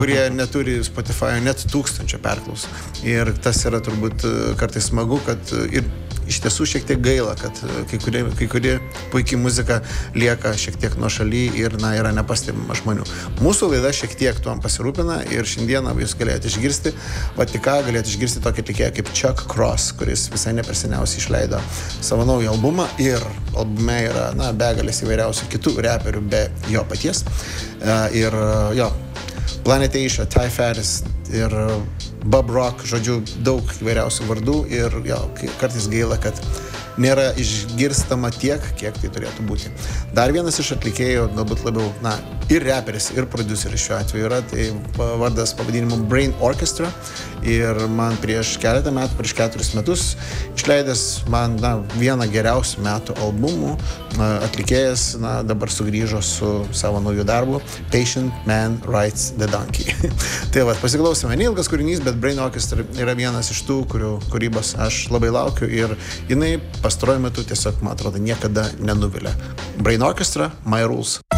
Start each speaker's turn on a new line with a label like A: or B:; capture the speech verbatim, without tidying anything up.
A: kurie neturi Spotify net tūkstančio perklausų. Ir tas yra turbūt kartais smagu, kad ir iš tiesų šiek tiek gaila, kad kai kurie, kai kurie puikiai muzika lieka šiek tiek nuošaly ir na, yra nepastebima žmonių. Mūsų laida šiek tiek tuom pasirūpina ir šiandieną jūs galėjote išgirsti, va tik ką galėjote išgirsti tokį atlikėją kaip Chuck Cross, kuris visai neperseniausiai išleido savo naują albumą ir albume yra na, begalės įvairiausių kitų reperių be jo paties. Ir jo, Planet Asia, Ty Ferris ir Bob Rock, žodžiu, daug įvairiausių vardų ir jo, kartais gaila, kad nėra išgirstama tiek, kiek tai turėtų būti. Dar vienas iš atlikėjų, galbūt labiau, na, ir reperis, ir produceris šiuo atveju yra, tai vardas pavadinimu Brain Orchestra ir man prieš keletą metų, prieš keturis metus išleidęs man, na, vieną geriausių metų albumų, atlikėjas, na, dabar sugrįžo su savo nauju darbu Patient Man Rides the Donkey. Tai va, pasiklausėme, neilgas kūrinys, bet Brain Orchestra yra vienas iš tų, kurių kūrybos aš labai laukiu ir jinai pastaruoju metu tiesiog, man atrodo, niekada nenuvilia. Brain Orchestra, My Rules.